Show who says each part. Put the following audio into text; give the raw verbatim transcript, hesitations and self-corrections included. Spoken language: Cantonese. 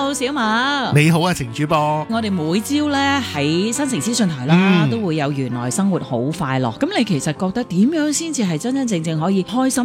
Speaker 1: Hello， 小馬。
Speaker 2: 你好啊，程主播。
Speaker 1: 我哋每朝咧喺新城資訊台啦，
Speaker 2: 嗯、
Speaker 1: 都會有原來生活好快樂。咁你其實覺得點樣先至係真真正正可以開心